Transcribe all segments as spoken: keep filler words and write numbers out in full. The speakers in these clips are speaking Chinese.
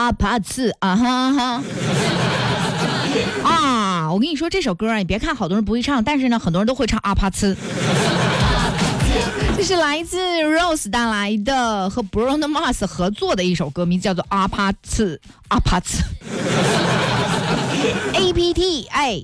阿帕茨啊哈哈。啊，我跟你说这首歌，你别看好多人不会唱，但是呢，很多人都会唱阿帕茨。这是来自 Rose 带来的和 Bruno Mars 合作的一首歌，名字叫做阿帕茨阿帕茨 A P T 哎。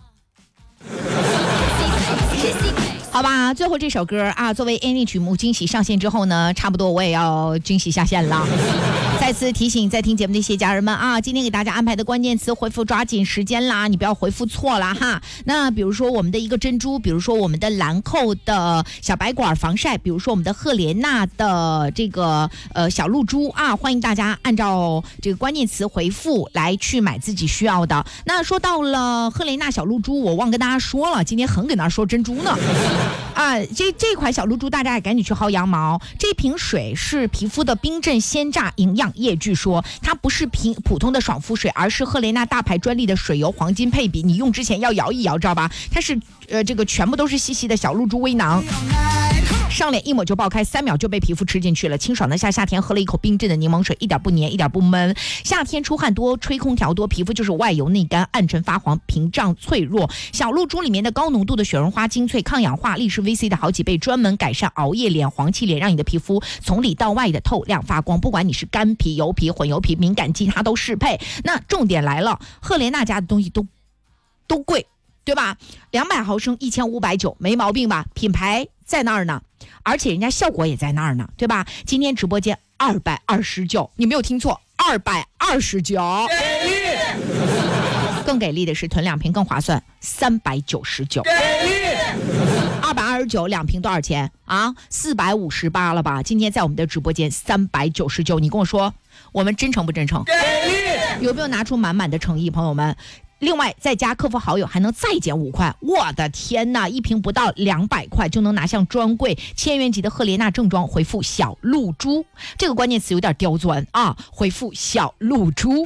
好吧，最后这首歌啊，作为 Annie 曲目惊喜上线之后呢，差不多我也要惊喜下线了。再次提醒在听节目的一些家人们啊，今天给大家安排的关键词回复抓紧时间啦，你不要回复错了哈。那比如说我们的一个珍珠，比如说我们的兰蔻的小白管防晒，比如说我们的赫莲娜的这个呃小露珠啊，欢迎大家按照这个关键词回复来去买自己需要的。那说到了赫莲娜小露珠，我忘跟大家说了，今天很给大家说珍珠呢。啊，这这款小露珠大家也赶紧去薅羊毛。这瓶水是皮肤的冰镇鲜榨营养液，据说它不是平普通的爽肤水，而是赫莲娜大牌专利的水油黄金配比。你用之前要摇一摇，知道吧？它是呃这个全部都是细细的小露珠微囊。上脸一抹就爆开，三秒就被皮肤吃进去了，清爽的像夏天喝了一口冰镇的柠檬水，一点不黏，一点不闷。夏天出汗多，吹空调多，皮肤就是外油内干，暗沉发黄，屏障脆弱。小露珠里面的高浓度的雪绒花精粹抗氧化，力是 V C 的好几倍，专门改善熬夜脸、黄气脸，让你的皮肤从里到外的透亮发光。不管你是干皮、油皮、混油皮、敏感肌，它都适配。那重点来了，赫莲娜家的东西都都贵，对吧？两百毫升一千五百九，没毛病吧？品牌在那儿呢，而且人家效果也在那儿呢，对吧？今天直播间二百二十九，你没有听错，二百二十九。给力！更给力的是囤两瓶更划算，三百九十九。给力！二百二十九两瓶多少钱啊？四百五十八了吧？今天在我们的直播间三百九十九，你跟我说，我们真诚不真诚？给力！有没有拿出满满的诚意，朋友们？另外再加客服好友还能再减五块，我的天哪，一瓶不到两百块就能拿下专柜千元级的赫莲娜正装，回复小露珠这个关键词有点刁钻啊，回复小露珠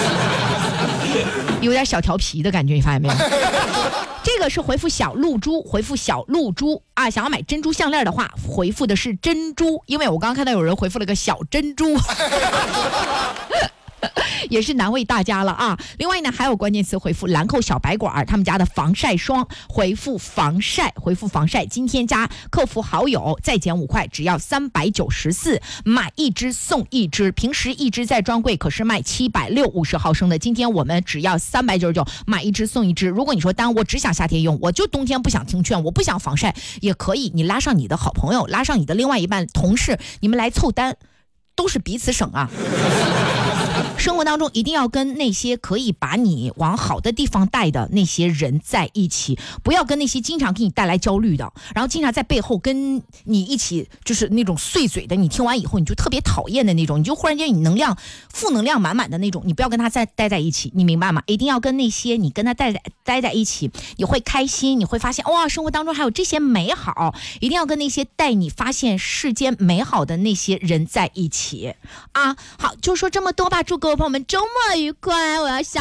有点小调皮的感觉，你发现没有？这个是回复小露珠，回复小露珠啊！想要买珍珠项链的话，回复的是珍珠，因为我刚刚看到有人回复了个小珍珠。也是难为大家了啊！另外呢，还有关键词回复兰蔻小白管，他们家的防晒霜，回复防晒，回复防晒。今天加客服好友再减五块，只要三百九十四，买一支送一支。平时一支在专柜可是卖七百六五十毫升的，今天我们只要三百九十九，买一支送一支。如果你说单我只想夏天用，我就冬天不想听劝，我不想防晒也可以，你拉上你的好朋友，拉上你的另外一半同事，你们来凑单，都是彼此省啊。生活当中一定要跟那些可以把你往好的地方带的那些人在一起，不要跟那些经常给你带来焦虑的，然后经常在背后跟你一起就是那种碎嘴的，你听完以后你就特别讨厌的那种，你就忽然间你能量负能量满满的那种，你不要跟他再待在一起，你明白吗？一定要跟那些你跟他待在待在一起，你会开心，你会发现哇，生活当中还有这些美好，一定要跟那些带你发现世间美好的那些人在一起啊！好，就说这么多吧，祝各位朋友们周末愉快，我要下